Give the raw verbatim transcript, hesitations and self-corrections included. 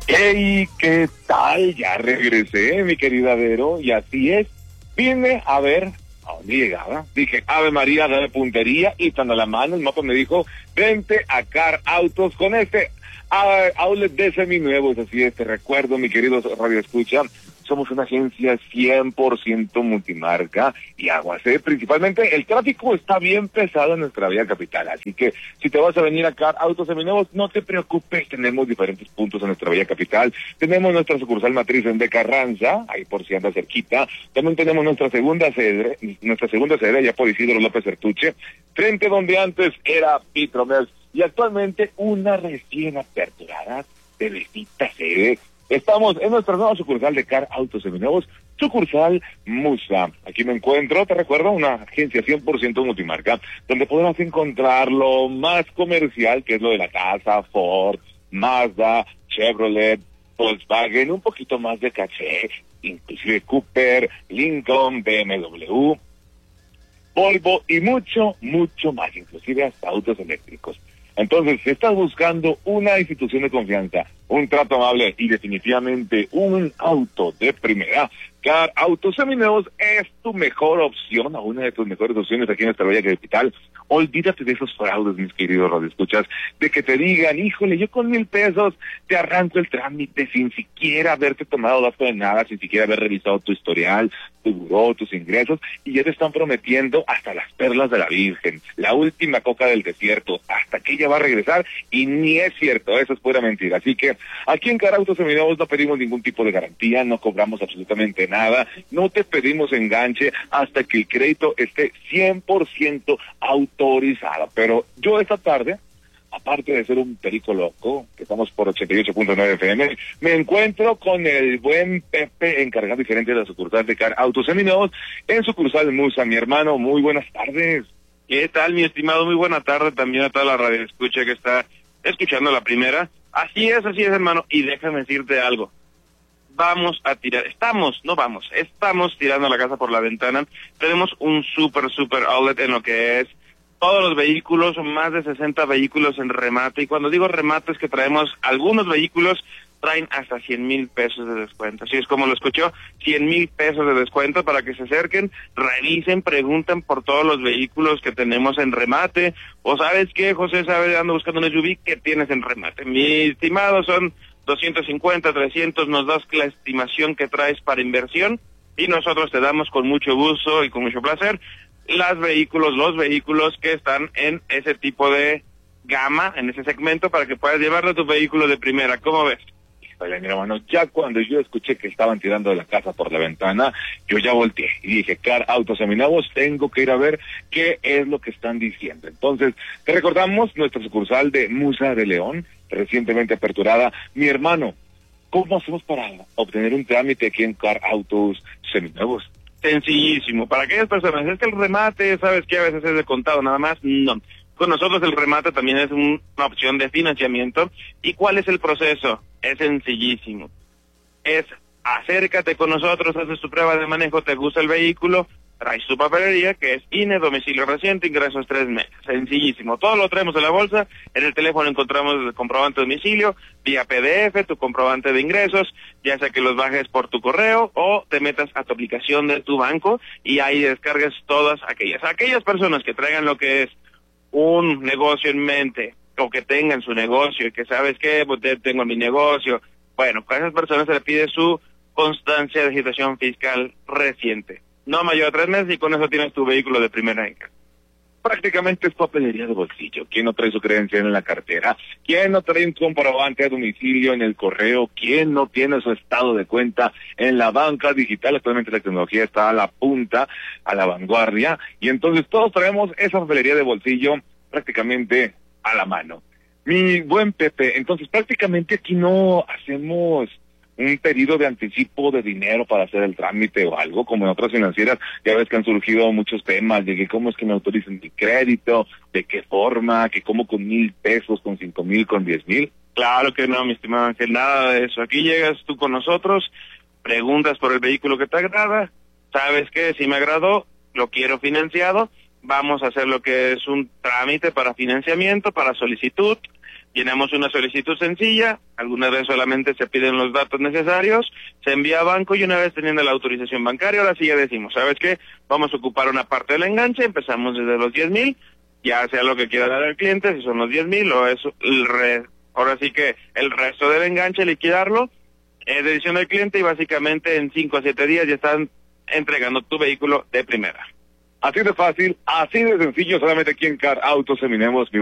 Hey, ¿qué tal? Ya regresé, mi querida Vero, y así es. Vine a ver a dónde llegaba. Dije, Ave María, dame puntería, y estando a la mano, el mapa me dijo, vente a Car Autos con este uh, outlet de seminuevos. Así es, te recuerdo, mi querido Radio Escucha, somos una agencia cien por ciento multimarca y aguas, ¿eh? Principalmente el tráfico está bien pesado en nuestra vía capital, así que si te vas a venir acá a Autos Seminuevos, no te preocupes, tenemos diferentes puntos en nuestra vía capital. Tenemos nuestra sucursal matriz en de Carranza, ahí por si anda cerquita. También tenemos nuestra segunda sede, nuestra segunda sede ya por Isidro López Ertuche, frente donde antes era Pitromex, y actualmente una recién aperturada de visita sede. Estamos en nuestra nueva sucursal de Car Autos Seminuevos, sucursal Musa. Aquí me encuentro, te recuerdo, una agencia cien por ciento multimarca, donde podrás encontrar lo más comercial, que es lo de la casa, Ford, Mazda, Chevrolet, Volkswagen, un poquito más de caché, inclusive Cooper, Lincoln, B M W, Volvo y mucho, mucho más, inclusive hasta autos eléctricos. Entonces, si estás buscando una institución de confianza, un trato amable y definitivamente un auto de primera, Car Autos Seminuevos es tu mejor opción, o una de tus mejores opciones aquí en nuestra bella capital. Olvídate de esos fraudes, mis queridos radioescuchas, de que te digan, híjole, yo con mil pesos te arranco el trámite sin siquiera haberte tomado dato de nada, sin siquiera haber revisado tu historial, tu buró, tus ingresos, y ya te están prometiendo hasta las perlas de la Virgen, la última coca del desierto, hasta que ella va a regresar, y ni es cierto, eso es pura mentira. Así que aquí en Car Autos Seminuevos no pedimos ningún tipo de garantía, no cobramos absolutamente nada, no te pedimos enganche hasta que el crédito esté cien por ciento autorizado. Pero yo esta tarde, aparte de ser un perico loco, que estamos por ochenta y ocho punto nueve F M, me encuentro con el buen Pepe, encargado diferente de la sucursal de Car Autos Seminuevos, en sucursal Musa. Mi hermano, muy buenas tardes. ¿Qué tal, mi estimado? Muy buena tarde también a toda la radio escucha que está escuchando la primera. Así es, así es, hermano, y déjame decirte algo. Vamos a tirar, estamos, no vamos, estamos tirando la casa por la ventana. Tenemos un súper, súper outlet en lo que es todos los vehículos, más de sesenta vehículos en remate. Y cuando digo remate es que traemos algunos vehículos, traen hasta cien mil pesos de descuento. Así es como lo escuchó, cien mil pesos de descuento para que se acerquen, revisen, pregunten por todos los vehículos que tenemos en remate. O sabes qué, José, sabe, ando buscando una S U V, ¿qué tienes en remate? Mi estimado, son doscientos cincuenta, trescientos, nos das la estimación que traes para inversión y nosotros te damos con mucho gusto y con mucho placer los vehículos, los vehículos que están en ese tipo de gama, en ese segmento, para que puedas llevarle tu vehículo de primera. ¿Cómo ves? Oye, mi hermano, ya cuando yo escuché que estaban tirando la casa por la ventana, yo ya volteé y dije, Car Autos Seminuevos, tengo que ir a ver qué es lo que están diciendo. Entonces, te recordamos nuestra sucursal de Musa de León, recientemente aperturada. Mi hermano, ¿cómo hacemos para obtener un trámite aquí en Car Autos Seminuevos? Sencillísimo. Para aquellas personas, es que el remate, ¿sabes qué? A veces es de contado nada más. No. Con nosotros el remate también es un, una opción de financiamiento. ¿Y cuál es el proceso? Es sencillísimo. Es acércate con nosotros, haces tu prueba de manejo, te gusta el vehículo, traes tu papelería, que es I N E, domicilio reciente, ingresos tres meses. Sencillísimo. Todo lo traemos en la bolsa. En el teléfono encontramos el comprobante de domicilio, vía P D F, tu comprobante de ingresos, ya sea que los bajes por tu correo o te metas a tu aplicación de tu banco y ahí descargas todas aquellas. Aquellas personas que traigan lo que es un negocio en mente o que tengan su negocio y que sabes que pues, tengo mi negocio, bueno, a esas personas se le pide su constancia de situación fiscal reciente. No mayor a tres meses y con eso tienes tu vehículo de primera en casa. Prácticamente es papelería de bolsillo. ¿Quién no trae su credencial en la cartera? ¿Quién no trae un comprobante a domicilio en el correo? ¿Quién no tiene su estado de cuenta en la banca digital? Actualmente la tecnología está a la punta, a la vanguardia, y entonces todos traemos esa papelería de bolsillo prácticamente a la mano. Mi buen Pepe, entonces prácticamente aquí no hacemos un pedido de anticipo de dinero para hacer el trámite o algo, como en otras financieras. Ya ves que han surgido muchos temas de que cómo es que me autoricen mi crédito, de qué forma, que cómo con mil pesos, con cinco mil, con diez mil. Claro que no, mi estimado Ángel, nada de eso. Aquí llegas tú con nosotros, preguntas por el vehículo que te agrada, sabes que si me agradó, lo quiero financiado, vamos a hacer lo que es un trámite para financiamiento, para solicitud, llenamos una solicitud sencilla, algunas veces solamente se piden los datos necesarios, se envía a banco y una vez teniendo la autorización bancaria, ahora sí ya decimos, ¿sabes qué? Vamos a ocupar una parte del enganche, empezamos desde los diez mil, ya sea lo que quiera dar el cliente, si son los diez mil o eso, el re, ahora sí que el resto del enganche, liquidarlo, eh, decisión del cliente y básicamente en cinco a siete días ya están entregando tu vehículo de primera. Así de fácil, así de sencillo, solamente aquí en Car Autos Seminemos.